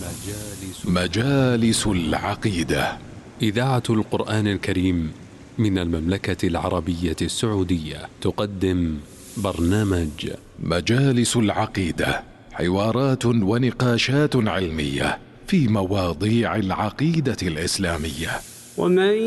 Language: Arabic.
مجالس العقيدة. إذاعة القرآن الكريم من المملكة العربية السعودية تقدم برنامج مجالس العقيدة، حوارات ونقاشات علمية في مواضيع العقيدة الإسلامية. ومن